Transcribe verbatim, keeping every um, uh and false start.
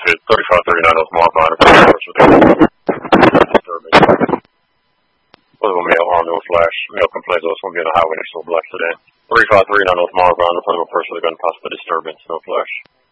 It's thirty-five thirty-nine North Marvine. Disturbance. Possible male armed no flash. Male complains of someone being on the highway next to a black sedan. thirty-five thirty-nine North Marvine. The possible person with a gun, possible disturbance, no flash.